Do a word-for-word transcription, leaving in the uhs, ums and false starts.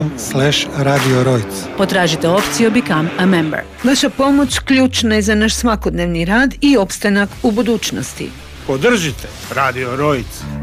slash Radio Rojc. Potražite opciju Become a Member. Vaša pomoć ključna je za naš svakodnevni rad i opstanak u budućnosti. Podržite Radio Rojc.